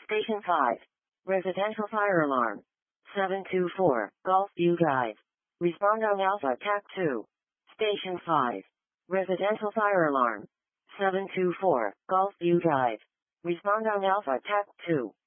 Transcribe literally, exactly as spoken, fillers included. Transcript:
Station five. Residential fire alarm. seven two four, Golf View Drive. Respond on Alpha T A C two. Station five. Residential fire alarm. seven two four, Golf View Drive. Respond on Alpha T A C two.